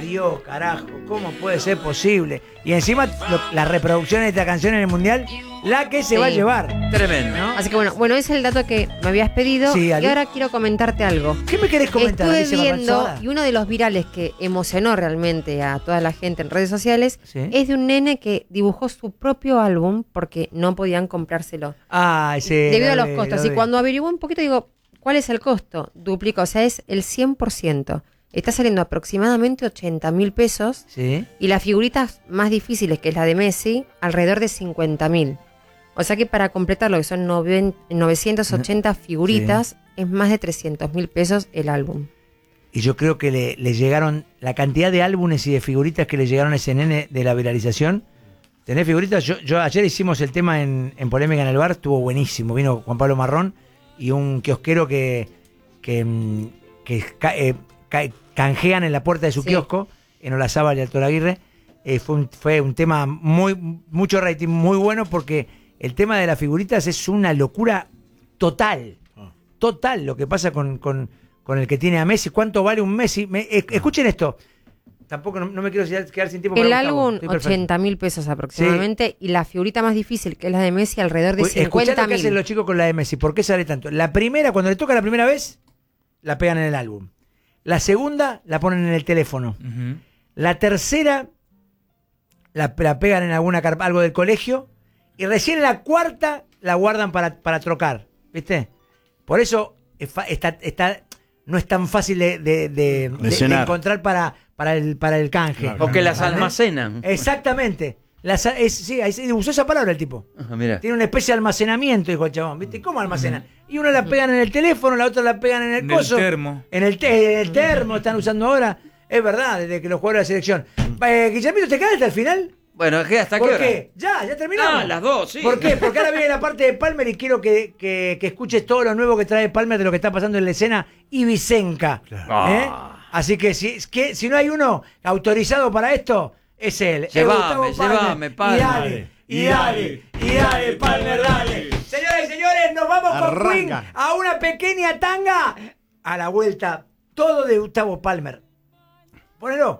parió, carajo, ¿cómo puede ser posible? Y encima las reproducciones de esta canción en el Mundial, la que se va a llevar. Tremendo. ¿No? Así que bueno, ese es el dato que me habías pedido. Sí, y Ali. ahora quiero comentarte algo. ¿Qué me querés comentar? Estuve Alicia viendo, Barranzada? y uno de los virales que emocionó realmente a toda la gente en redes sociales Sí. es de un nene que dibujó su propio álbum porque no podían comprárselo. Ah, sí. Debido a lo los vi, costos. lo Y vi. cuando averigué un poquito, digo, ¿cuál es el costo? Duplica, o sea, es el 100%. Está saliendo aproximadamente 80.000 pesos. Sí. Y las figuritas más difíciles, que es la de Messi, alrededor de 50.000. O sea que para completar lo que son 980 figuritas, es más de 300.000 pesos el álbum. Y yo creo que le llegaron la cantidad de álbumes y de figuritas que le llegaron a ese nene de la viralización. ¿Tenés figuritas? Yo ayer hicimos el tema en Polémica en el Bar, estuvo buenísimo. Vino Juan Pablo Marrón y un kiosquero que canjean en la puerta de su kiosco, en Olazábal y Alto Aguirre. Fue un tema mucho rating, muy bueno, porque el tema de las figuritas es una locura total. Total lo que pasa con el que tiene a Messi. ¿Cuánto vale un Messi? Escuchen esto. Tampoco no me quiero quedar sin tiempo. El para Gustavo. álbum, Estoy perfecto. 80.000 pesos aproximadamente. Y la figurita más difícil, que es la de Messi, alrededor de Escuchá lo que hacen 50.000. los chicos con la de Messi. ¿Por qué sale tanto? La primera, cuando le toca la primera vez, la pegan en el álbum. La segunda, la ponen en el teléfono. Ujú. La tercera, la pegan en alguna carpa, algo del colegio. Y recién la cuarta, la guardan para trocar. ¿Viste? Por eso no es tan fácil de encontrar para el canje. Claro. O que las almacenan. Exactamente. Sí, ahí usó esa palabra el tipo. Ajá, mira. Tiene una especie de almacenamiento, dijo el chabón. ¿Viste? ¿Cómo almacenan? Y una la pegan en el teléfono, la otra la pegan en el coso. termo. En el termo están usando ahora. Es verdad, desde que los jugadores de la selección. Guillermito, ¿te quedaste hasta el final? Bueno, ¿hasta qué ¿Por hora? qué? Ya terminamos. Ah, las dos, sí. ¿Por qué? Porque ahora viene la parte de Palmer y quiero que escuches todo lo nuevo que trae Palmer de lo que está pasando en la escena Ibicenca. Ah. Así que si no hay uno autorizado para esto, es él. Llévame, Palmer. Y dale, Palmer, dale. Señoras y señores, nos vamos con Queen a una pequeña tanga. A la vuelta, todo de Gustavo Palmer. Ponelo.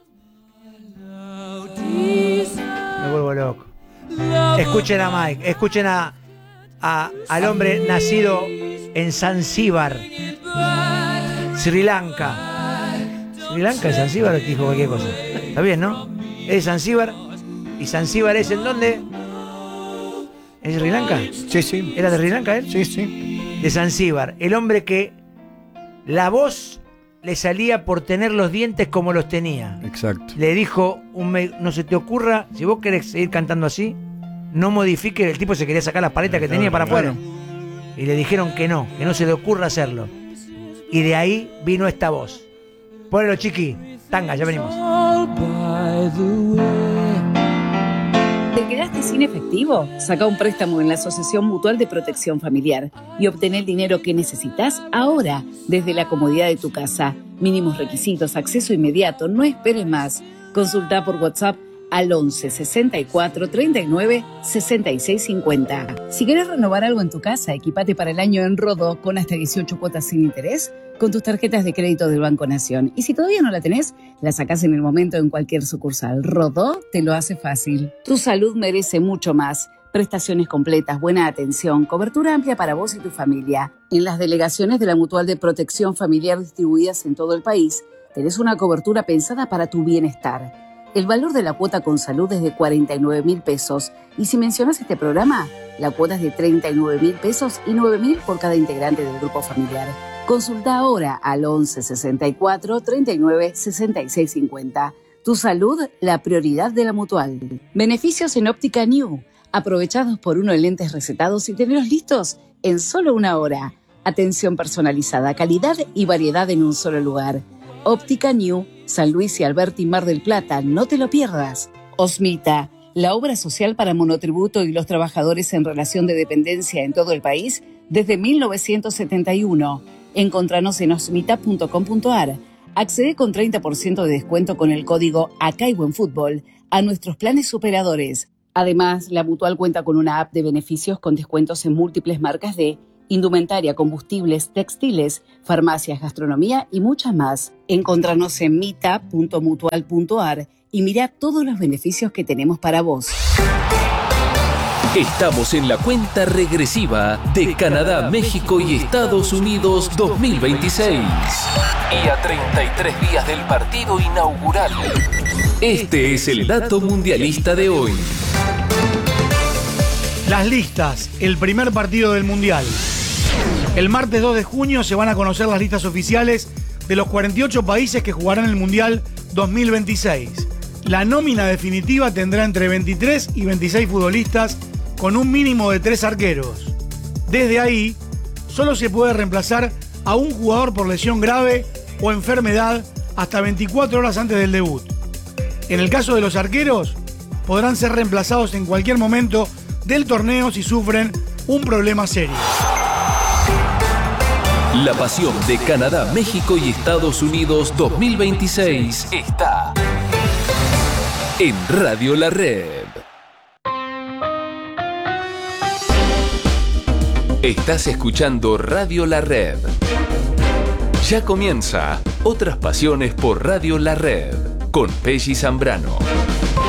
Me vuelvo loco. Escuchen a Mike, escuchen al hombre nacido en Zanzíbar, Sri Lanka. Sri Lanka es Zanzíbar o te dijo cualquier cosa. Está bien, ¿no? Es de Zanzíbar. ¿Y Zanzíbar es en dónde? ¿Es Sri Lanka? Sí, sí. ¿Era de Sri Lanka él? Sí, sí. De Zanzíbar. El hombre que la voz le salía por tener los dientes como los tenía. Exacto. Le dijo no se te ocurra, si vos querés seguir cantando así, no modifique. El tipo se quería sacar las paletas que tenía para afuera. Y le dijeron que no se le ocurra hacerlo. Y de ahí vino esta voz. Ponelo, chiqui. Tanga, ya venimos. ¿Te quedaste sin efectivo? Saca un préstamo en la Asociación Mutual de Protección Familiar y obtén el dinero que necesitas ahora, desde la comodidad de tu casa. Mínimos requisitos, acceso inmediato, no esperes más. Consulta por WhatsApp al 11 64 39 66 50. Si querés renovar algo en tu casa, equipate para el año en Rodó con hasta 18 cuotas sin interés con tus tarjetas de crédito del Banco Nación. Y si todavía no la tenés, la sacás en el momento en cualquier sucursal. Rodó te lo hace fácil. Tu salud merece mucho más. Prestaciones completas, buena atención, cobertura amplia para vos y tu familia. En las delegaciones de la Mutual de Protección Familiar distribuidas en todo el país, tenés una cobertura pensada para tu bienestar. El valor de la cuota con salud es de 49.000 pesos. Y si mencionas este programa, la cuota es de 39.000 pesos y 9.000 por cada integrante del grupo familiar. Consulta ahora al 11 64 39 66 50. Tu salud, la prioridad de la Mutual. Beneficios en Óptica New. Aprovechados por uno en lentes recetados y tenerlos listos en solo una hora. Atención personalizada, calidad y variedad en un solo lugar. Óptica New, San Luis y Alberti, Mar del Plata. No te lo pierdas. Osmita, la obra social para monotributo y los trabajadores en relación de dependencia en todo el país desde 1971. Encontranos en osmita.com.ar. Accede con 30% de descuento con el código ACAIBUENFUTBOL a nuestros planes superadores. Además, la Mutual cuenta con una app de beneficios con descuentos en múltiples marcas de indumentaria, combustibles, textiles, farmacias, gastronomía y muchas más. Encontrarnos en mita.mutual.ar y mira todos los beneficios que tenemos para vos. Estamos en la cuenta regresiva de Canadá, México y Estados Unidos 2026. Y a 33 días del partido inaugural. Este es el dato mundialista de hoy. Las listas, el primer partido del Mundial. El martes 2 de junio se van a conocer las listas oficiales de los 48 países que jugarán el Mundial 2026. La nómina definitiva tendrá entre 23 y 26 futbolistas con un mínimo de 3 arqueros. Desde ahí, solo se puede reemplazar a un jugador por lesión grave o enfermedad hasta 24 horas antes del debut. En el caso de los arqueros, podrán ser reemplazados en cualquier momento del torneo si sufren un problema serio. La pasión de Canadá, México y Estados Unidos 2026 está en Radio La Red. Estás escuchando Radio La Red. Ya comienza Otras Pasiones por Radio La Red con Pelli Zambrano.